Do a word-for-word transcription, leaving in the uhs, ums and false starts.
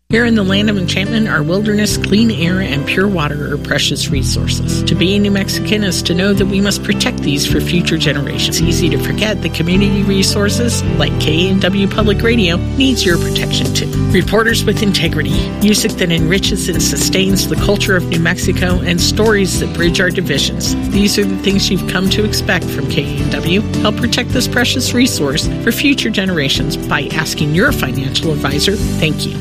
Here in the land of enchantment, our wilderness, clean air, and pure water are precious resources. To be a New Mexican is to know that we must protect these for future generations. It's easy to forget that community resources, like K A N W Public Radio, needs your protection too. Reporters with integrity, music that enriches and sustains the culture of New Mexico, and stories that bridge our divisions. These are the things you've come to expect from K A N W. Help protect this precious resource for future generations by asking your financial advisor. Thank you.